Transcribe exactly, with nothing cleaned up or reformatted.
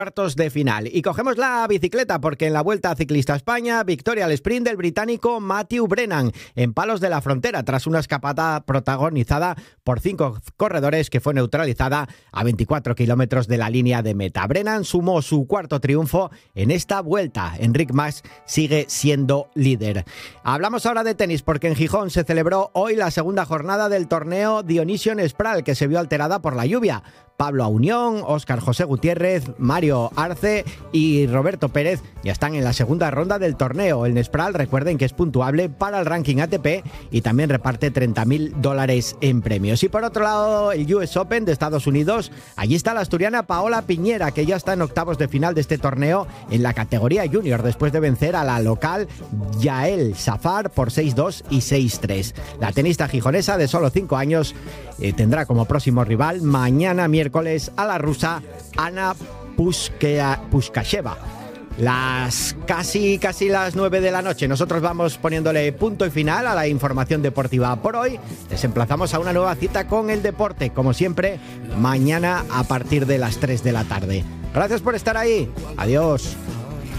Cuartos de final. Y cogemos la bicicleta porque en la Vuelta Ciclista a España, victoria al sprint del británico Matthew Brennan en Palos de la Frontera tras una escapada protagonizada por cinco corredores que fue neutralizada a veinticuatro kilómetros de la línea de meta. Brennan sumó su cuarto triunfo en esta vuelta. Enric Mas sigue siendo líder. Hablamos ahora de tenis porque en Gijón se celebró hoy la segunda jornada del torneo Dionysion Spral, que se vio alterada por la lluvia. Pablo Auñón, Óscar José Gutiérrez, Mario Arce y Roberto Pérez ya están en la segunda ronda del torneo. El Nespral, recuerden que es puntuable para el ranking A T P y también reparte treinta mil dólares en premios. Y por otro lado, el U S Open de Estados Unidos, allí está la asturiana Paola Piñera, que ya está en octavos de final de este torneo en la categoría junior, después de vencer a la local Yael Safar por seis dos y seis tres. La tenista gijonesa de solo cinco años eh, tendrá como próximo rival mañana miércoles a la rusa Ana Puskasheva. Las casi casi las nueve de la noche. Nosotros vamos poniéndole punto y final a la información deportiva por hoy. Les emplazamos a una nueva cita con el deporte, como siempre, mañana a partir de las tres de la tarde. Gracias por estar ahí. Adiós.